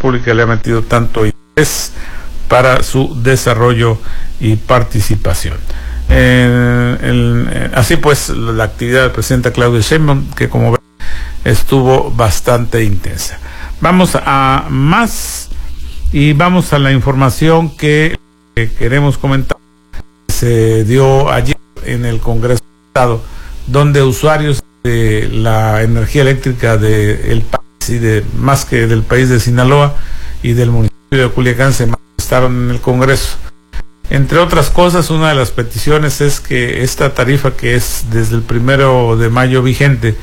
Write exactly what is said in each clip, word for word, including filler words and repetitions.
República le ha metido tanto interés para su desarrollo y participación. Eh, el, así pues, la actividad del presidente Claudia Sheinbaum, que como ven, estuvo bastante intensa. Vamos a más y vamos a la información que, que queremos comentar. Se dio ayer en el Congreso del Estado, donde usuarios de la energía eléctrica del país y de más que del país de Sinaloa y del municipio de Culiacán se manifestaron en el Congreso. Entre otras cosas, una de las peticiones es que esta tarifa, que es desde el primero de mayo vigente,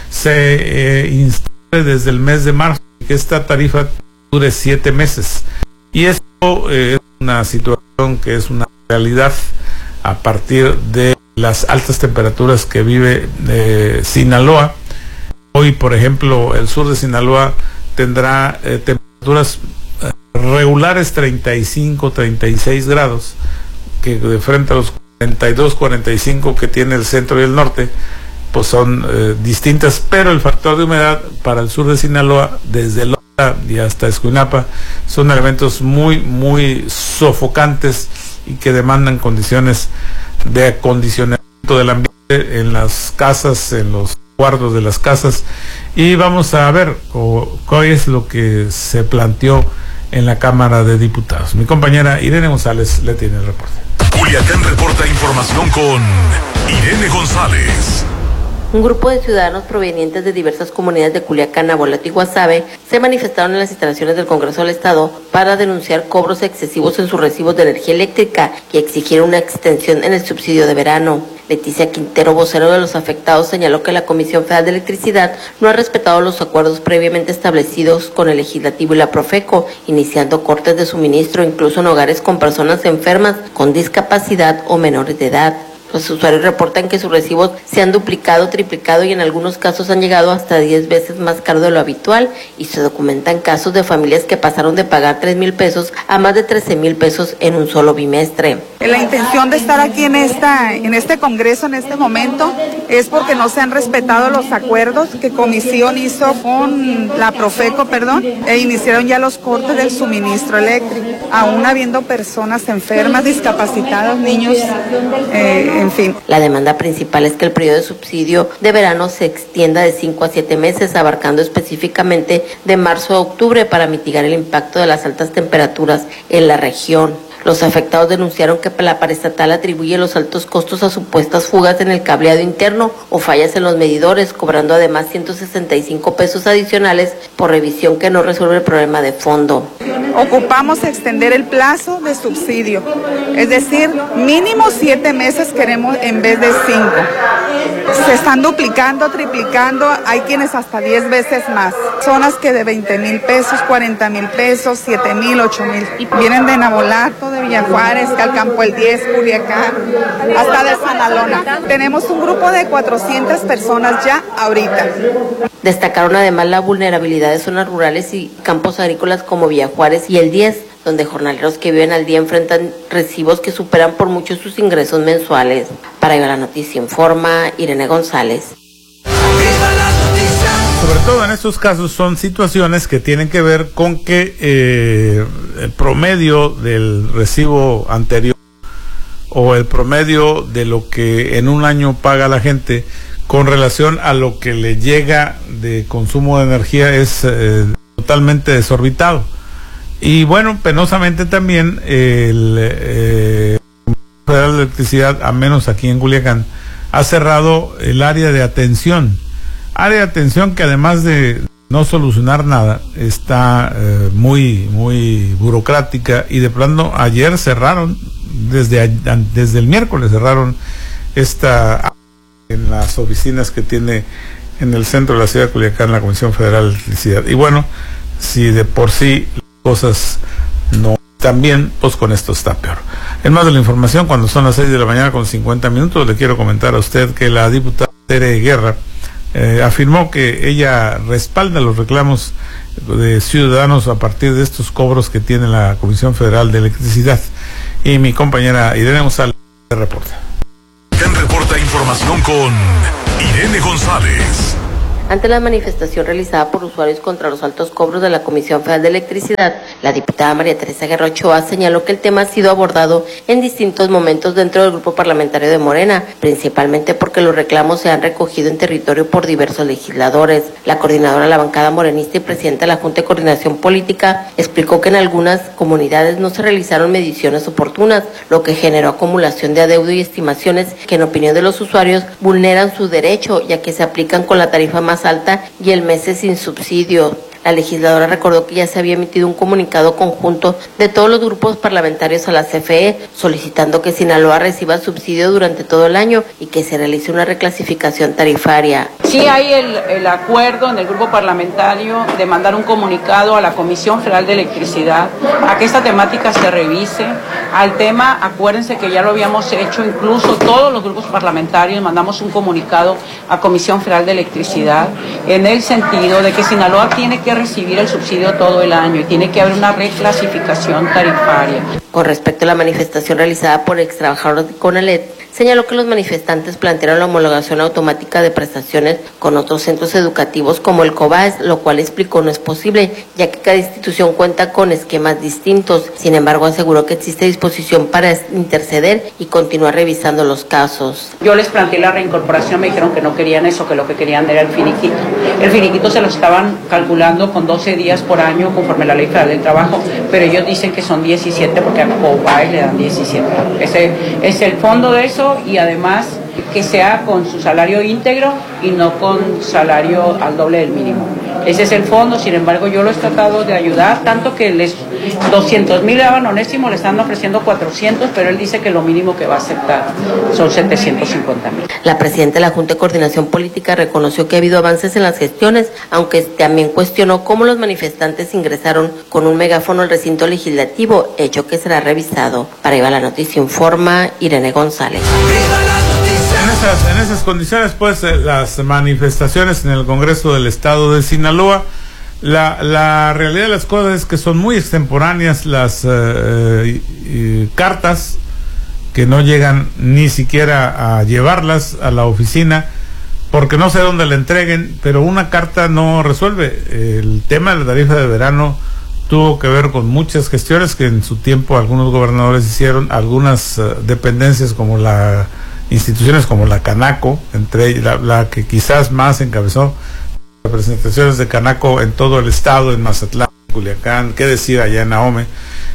se eh, instale desde el mes de marzo, que esta tarifa dure siete meses. Y esto eh, es una situación que es una realidad a partir de las altas temperaturas que vive eh, Sinaloa. Hoy, por ejemplo, el sur de Sinaloa tendrá eh, temperaturas regulares treinta y cinco, treinta y seis grados, que de frente a los cuarenta y dos, cuarenta y cinco que tiene el centro y el norte, pues son eh, distintas, pero el factor de humedad para el sur de Sinaloa, desde Lota y hasta Escuinapa, son elementos muy, muy sofocantes y que demandan condiciones de acondicionamiento del ambiente en las casas, en los cuartos de las casas. Y vamos a ver cuál es lo que se planteó en la Cámara de Diputados. Mi compañera Irene González le tiene el reporte. Culiacán reporta información con Irene González. Un grupo de ciudadanos provenientes de diversas comunidades de Culiacán, Navolato y Guasave se manifestaron en las instalaciones del Congreso del Estado para denunciar cobros excesivos en sus recibos de energía eléctrica y exigieron una extensión en el subsidio de verano. Leticia Quintero, vocero de los afectados, señaló que la Comisión Federal de Electricidad no ha respetado los acuerdos previamente establecidos con el Legislativo y la Profeco, iniciando cortes de suministro incluso en hogares con personas enfermas, con discapacidad o menores de edad. Los usuarios reportan que sus recibos se han duplicado, triplicado y en algunos casos han llegado hasta diez veces más caro de lo habitual, y se documentan casos de familias que pasaron de pagar tres mil pesos a más de trece mil pesos en un solo bimestre. La intención de estar aquí en esta en este congreso en este momento es porque no se han respetado los acuerdos que Comisión hizo con la Profeco, perdón, e iniciaron ya los cortes del suministro eléctrico, aún habiendo personas enfermas, discapacitados, niños, eh, en fin. La demanda principal es que el periodo de subsidio de verano se extienda de cinco a siete meses, abarcando específicamente de marzo a octubre para mitigar el impacto de las altas temperaturas en la región. Los afectados denunciaron que la paraestatal atribuye los altos costos a supuestas fugas en el cableado interno o fallas en los medidores, cobrando además ciento sesenta y cinco pesos adicionales por revisión que no resuelve el problema de fondo. Ocupamos extender el plazo de subsidio, es decir, mínimo siete meses queremos en vez de cinco. Se están duplicando, triplicando, hay quienes hasta diez veces más. Zonas que de veinte mil pesos, cuarenta mil pesos, siete mil, ocho mil. Vienen de Navolato, de Villa Juárez, Calcampo el diez, Culiacán, hasta de Sanalona. Tenemos un grupo de cuatrocientas personas ya ahorita. Destacaron además la vulnerabilidad de zonas rurales y campos agrícolas como Villa Juárez y el diez, donde jornaleros que viven al día enfrentan recibos que superan por mucho sus ingresos mensuales. Para Viva la Noticia informa Irene González. Sobre todo en estos casos son situaciones que tienen que ver con que eh, el promedio del recibo anterior o el promedio de lo que en un año paga la gente con relación a lo que le llega de consumo de energía es eh, totalmente desorbitado. Y bueno, penosamente también el eh, Federal de Electricidad, a menos aquí en Culiacán, ha cerrado el área de atención. Área de atención que además de no solucionar nada, está eh, muy, muy burocrática, y de plano ayer cerraron, desde, desde el miércoles cerraron esta en las oficinas que tiene en el centro de la ciudad de Culiacán la Comisión Federal de Electricidad. Y bueno, si de por sí las cosas no están bien, pues con esto está peor. En más de la información, cuando son las seis de la mañana con cincuenta minutos, le quiero comentar a usted que la diputada Tere Guerra eh, afirmó que ella respalda los reclamos de ciudadanos a partir de estos cobros que tiene la Comisión Federal de Electricidad. Y mi compañera Irene González reporta. Reporta información con Irene González. Ante la manifestación realizada por usuarios contra los altos cobros de la Comisión Federal de Electricidad, la diputada María Teresa Guerra Ochoa señaló que el tema ha sido abordado en distintos momentos dentro del grupo parlamentario de Morena, principalmente porque los reclamos se han recogido en territorio por diversos legisladores. La coordinadora de la bancada morenista y presidenta de la Junta de Coordinación Política explicó que en algunas comunidades no se realizaron mediciones oportunas, lo que generó acumulación de adeudo y estimaciones que en opinión de los usuarios vulneran su derecho, ya que se aplican con la tarifa más alta y el mes es sin subsidio. La legisladora recordó que ya se había emitido un comunicado conjunto de todos los grupos parlamentarios a la C F E solicitando que Sinaloa reciba subsidio durante todo el año y que se realice una reclasificación tarifaria. Sí hay el, el acuerdo en el grupo parlamentario de mandar un comunicado a la Comisión Federal de Electricidad a que esta temática se revise. Al tema, acuérdense que ya lo habíamos hecho, incluso todos los grupos parlamentarios mandamos un comunicado a Comisión Federal de Electricidad en el sentido de que Sinaloa tiene que recibir el subsidio todo el año y tiene que haber una reclasificación tarifaria. Con respecto a la manifestación realizada por ex trabajadores de CONALET, señaló que los manifestantes plantearon la homologación automática de prestaciones con otros centros educativos como el COBAES, lo cual explicó no es posible, ya que cada institución cuenta con esquemas distintos. Sin embargo, aseguró que existe disposición para interceder y continuar revisando los casos. Yo les planteé la reincorporación, me dijeron que no querían eso, que lo que querían era el finiquito. El finiquito se lo estaban calculando con doce días por año conforme a la Ley Federal del Trabajo, pero ellos dicen que son diecisiete porque a COBAES le dan diecisiete. Ese es el fondo de eso. Y además que sea con su salario íntegro y no con salario al doble del mínimo. Ese es el fondo. Sin embargo, yo lo he tratado de ayudar, tanto que les doscientos mil daban Onésimo, le están ofreciendo cuatrocientos, pero él dice que lo mínimo que va a aceptar son setecientos cincuenta mil. La presidenta de la Junta de Coordinación Política reconoció que ha habido avances en las gestiones, aunque también cuestionó cómo los manifestantes ingresaron con un megáfono al recinto legislativo, hecho que será revisado. Para Iba la Noticia informa Irene González. En esas, en esas condiciones, pues, eh, las manifestaciones en el Congreso del Estado de Sinaloa, la, la realidad de las cosas es que son muy extemporáneas las eh, eh, cartas, que no llegan ni siquiera a llevarlas a la oficina, porque no sé dónde la entreguen, pero una carta no resuelve. El tema de la tarifa de verano tuvo que ver con muchas gestiones que en su tiempo algunos gobernadores hicieron, algunas uh, dependencias como la instituciones como la Canaco, entre la, la que quizás más encabezó representaciones de Canaco en todo el estado, en Mazatlán, Culiacán, qué decir allá en Ahome,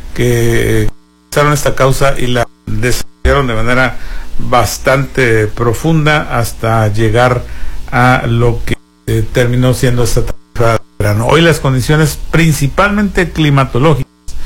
que empezaron esta causa y la desarrollaron de manera bastante profunda hasta llegar a lo que eh, terminó siendo esta tarifa de verano. Hoy las condiciones principalmente climatológicas,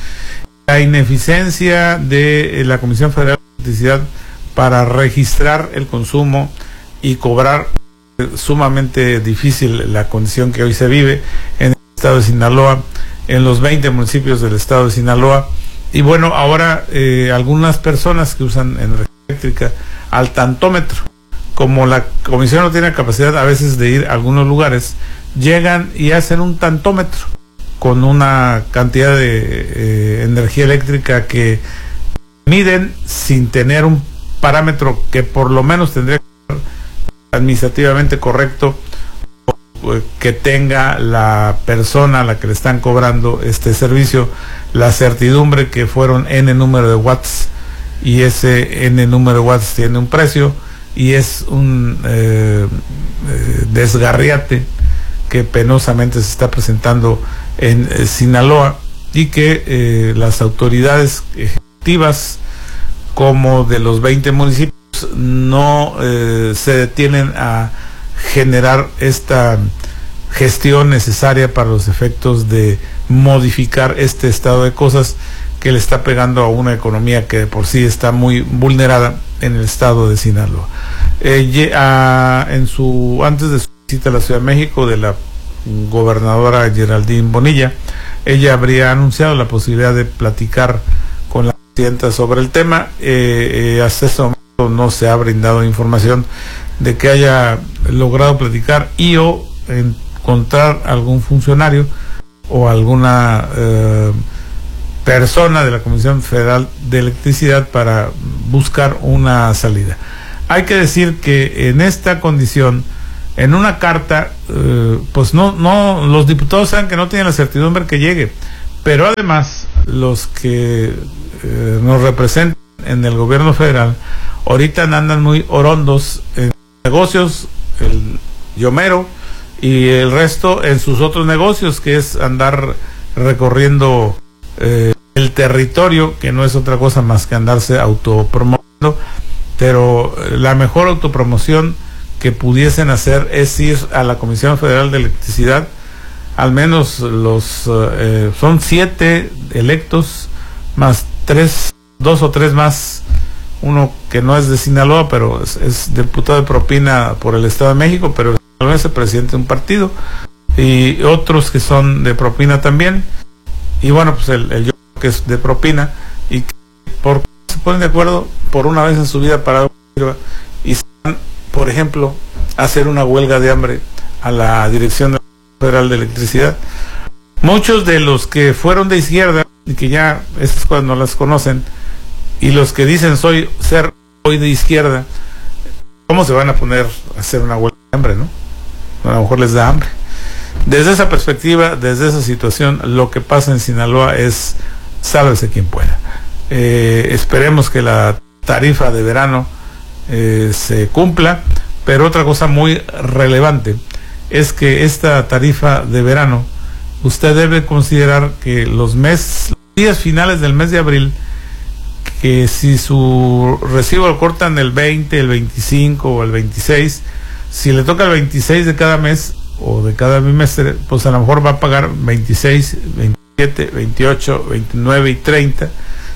la ineficiencia de la Comisión Federal de Electricidad para registrar el consumo y cobrar, sumamente difícil la condición que hoy se vive en el estado de Sinaloa, en los veinte municipios del estado de Sinaloa. Y bueno, ahora eh, algunas personas que usan energía eléctrica al tantómetro, como la comisión no tiene capacidad a veces de ir a algunos lugares, llegan y hacen un tantómetro con una cantidad de eh, energía eléctrica que miden sin tener un parámetro que por lo menos tendría que ser administrativamente correcto, que tenga la persona a la que le están cobrando este servicio la certidumbre que fueron n número de watts, y ese n número de watts tiene un precio y es un eh, eh, desgarriate que penosamente se está presentando en eh, Sinaloa, y que eh, las autoridades ejecutivas como de los veinte municipios no eh, se detienen a generar esta gestión necesaria para los efectos de modificar este estado de cosas que le está pegando a una economía que de por sí está muy vulnerada en el estado de Sinaloa. Eh, a, en su antes de su visita a la Ciudad de México de la gobernadora Geraldine Bonilla, ella habría anunciado la posibilidad de platicar con la presidenta sobre el tema. Eh, eh, hasta este momento no se ha brindado información de que haya logrado platicar y o encontrar algún funcionario o alguna eh, persona de la Comisión Federal de Electricidad para buscar una salida. Hay que decir que en esta condición en una carta, eh, pues no, no, los diputados saben que no tienen la certidumbre que llegue, pero además los que eh, nos representan en el gobierno federal ahorita andan muy orondos en negocios, el Yomero y el resto en sus otros negocios, que es andar recorriendo eh, el territorio, que no es otra cosa más que andarse autopromoviendo. Pero la mejor autopromoción que pudiesen hacer es ir a la Comisión Federal de Electricidad. Al menos los eh, son siete electos más tres, dos o tres más, uno que no es de Sinaloa, pero es, es diputado de propina por el Estado de México, pero no es el presidente de un partido, y otros que son de propina también, y bueno, pues el, el yo que es de propina, y que por se ponen de acuerdo por una vez en su vida para y se van, por ejemplo, a hacer una huelga de hambre a la Dirección Federal de Electricidad. Muchos de los que fueron de izquierda y que ya esas cosas no las conocen, y los que dicen soy ser hoy de izquierda, ¿cómo se van a poner a hacer una huelga de hambre, no? A lo mejor les da hambre. Desde esa perspectiva, desde esa situación, lo que pasa en Sinaloa es sálvese quien pueda. Eh, esperemos que la tarifa de verano eh, se cumpla, pero otra cosa muy relevante es que esta tarifa de verano, usted debe considerar que los meses, los días finales del mes de abril, que si su recibo lo cortan el veinte, el veinticinco o el veintiséis, si le toca el veintiséis de cada mes o de cada bimestre, pues a lo mejor va a pagar veintiséis, veintisiete, veintiocho, veintinueve y treinta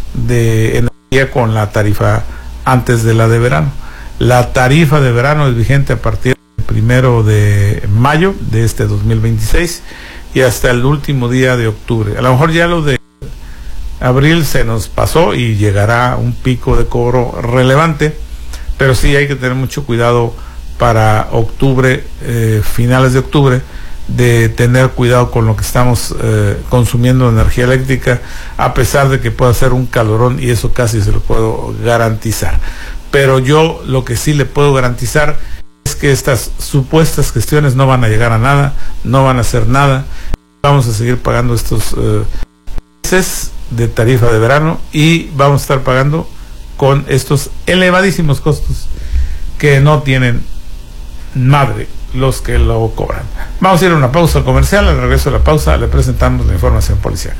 de energía con la tarifa antes de la de verano. La tarifa de verano es vigente a partir del primero de mayo de este dos mil veintiséis y hasta el último día de octubre. A lo mejor ya lo de abril se nos pasó y llegará un pico de cobro relevante, pero sí hay que tener mucho cuidado para octubre, eh, finales de octubre, de tener cuidado con lo que estamos eh, consumiendo de energía eléctrica, a pesar de que pueda ser un calorón, y eso casi se lo puedo garantizar. Pero yo lo que sí le puedo garantizar es que estas supuestas gestiones no van a llegar a nada, no van a hacer nada. Vamos a seguir pagando estos eh, meses de tarifa de verano y vamos a estar pagando con estos elevadísimos costos que no tienen madre los que lo cobran. Vamos a ir a una pausa comercial. Al regreso de la pausa le presentamos la información policial.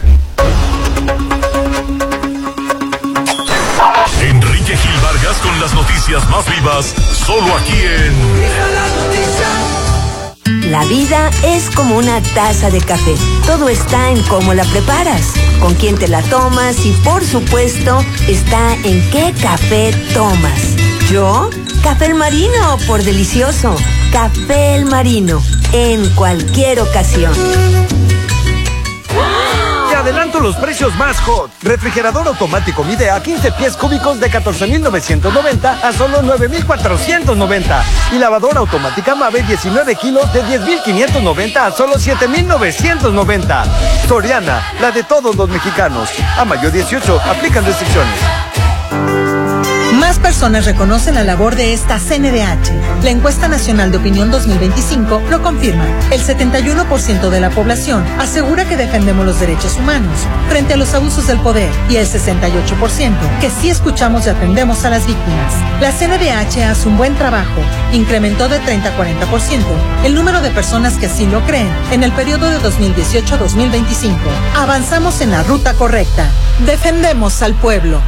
Enrique Gil Vargas con las noticias más vivas, solo aquí en La vida es como una taza de café. Todo está en cómo la preparas, con quién te la tomas y, por supuesto, está en qué café tomas. ¿Yo? Café El Marino, por delicioso. Café El Marino, en cualquier ocasión. Te adelanto los precios más hot. Refrigerador automático Midea quince pies cúbicos de catorce mil novecientos noventa a solo nueve mil cuatrocientos noventa. Y lavadora automática Mave diecinueve kilos de diez mil quinientos noventa a solo siete mil novecientos noventa. Soriana, la de todos los mexicanos. A mayo dieciocho, aplican restricciones. Más personas reconocen la labor de esta C N D H. La encuesta nacional de opinión dos mil veinticinco lo confirma. El setenta y uno por ciento de la población asegura que defendemos los derechos humanos frente a los abusos del poder y el sesenta y ocho por ciento que sí escuchamos y atendemos a las víctimas. La C N D H hace un buen trabajo. Incrementó de treinta a cuarenta por ciento el número de personas que así lo creen en el periodo de dos mil dieciocho a dos mil veinticinco. Avanzamos en la ruta correcta. Defendemos al pueblo.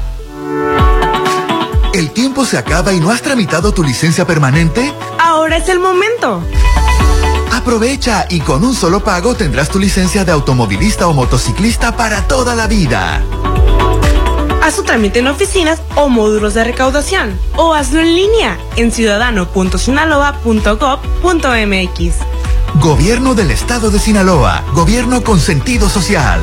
¿El tiempo se acaba y no has tramitado tu licencia permanente? Ahora es el momento. Aprovecha y con un solo pago tendrás tu licencia de automovilista o motociclista para toda la vida. Haz tu trámite en oficinas o módulos de recaudación o hazlo en línea en ciudadano punto sinaloa punto gob punto mx. Gobierno del Estado de Sinaloa. Gobierno con sentido social.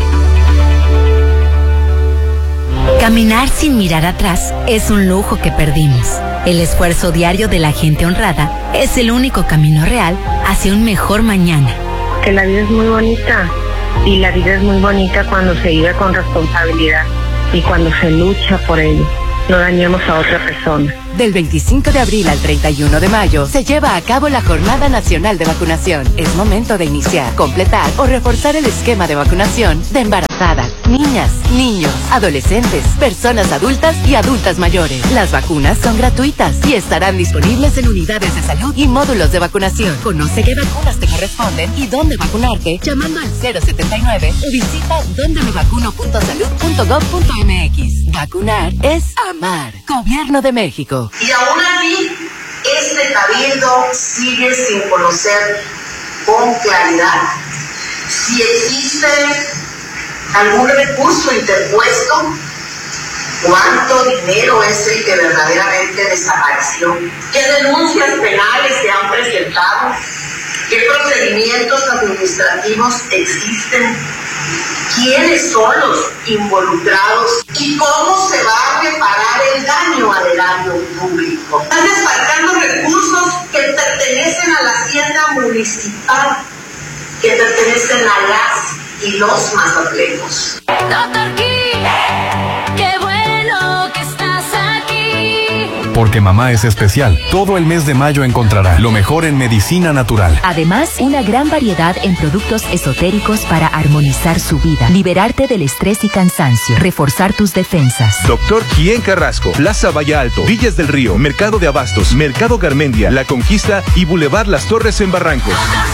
Caminar sin mirar atrás es un lujo que perdimos. El esfuerzo diario de la gente honrada es el único camino real hacia un mejor mañana. Que la vida es muy bonita y la vida es muy bonita cuando se vive con responsabilidad y cuando se lucha por ello. no dañemos a otra persona. Del veinticinco de abril al treinta y uno de mayo se lleva a cabo la Jornada Nacional de Vacunación. Es momento de iniciar, completar o reforzar el esquema de vacunación de embarazadas, niñas, niños, adolescentes, personas adultas y adultas mayores. Las vacunas son gratuitas y estarán disponibles en unidades de salud y módulos de vacunación. Conoce qué vacunas te corresponden y dónde vacunarte llamando al cero setenta y nueve o visita donde me vacuno punto salud punto gov punto mx. Vacunar es amar. Gobierno de México. Y aún así, este cabildo sigue sin conocer con claridad si existe algún recurso interpuesto, cuánto dinero es el que verdaderamente desapareció, qué denuncias penales se han presentado, qué procedimientos administrativos existen, quiénes son los involucrados y cómo se va a reparar el daño al erario público. Están desfalcando recursos que pertenecen a la hacienda municipal, que pertenecen a las y los mazatlejos. Doctor King, qué bueno que estás aquí. Porque mamá es especial. Todo el mes de mayo encontrará lo mejor en medicina natural. Además, una gran variedad en productos esotéricos para armonizar su vida, liberarte del estrés y cansancio, reforzar tus defensas. Doctor Quien Carrasco, Plaza Valle Alto, Villas del Río, Mercado de Abastos, Mercado Garmendia, La Conquista y Boulevard Las Torres en Barrancos.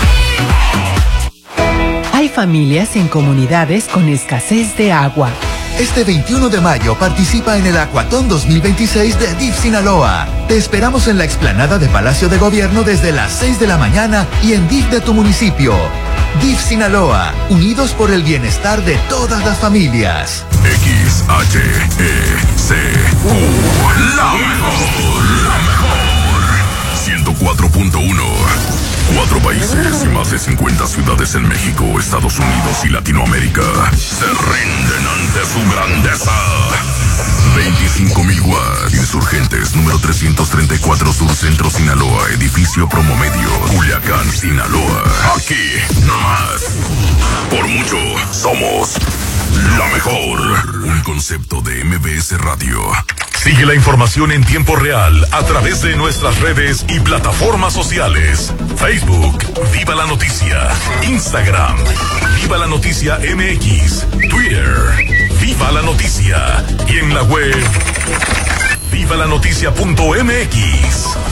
Hay familias en comunidades con escasez de agua. Este veintiuno de mayo participa en el Acuatón dos mil veintiséis de D I F Sinaloa. Te esperamos en la explanada de Palacio de Gobierno desde las seis de la mañana y en D I F de tu municipio. D I F Sinaloa, unidos por el bienestar de todas las familias. X H E C U, la mejor, la mejor. ciento cuatro punto uno. Cuatro países y más de cincuenta ciudades en México, Estados Unidos y Latinoamérica se rinden ante su grandeza. veinticinco mil watts. Insurgentes, número trescientos treinta y cuatro Sur Centro, Sinaloa, edificio Promomedio, Culiacán, Sinaloa. Aquí, no más. Por mucho, somos la mejor. Un concepto de M B S Radio. Sigue la información en tiempo real a través de nuestras redes y plataformas sociales. Facebook, Viva la Noticia. Instagram, Viva la Noticia M X. Twitter, Viva la Noticia. Y en la web, viva la noticia punto m x.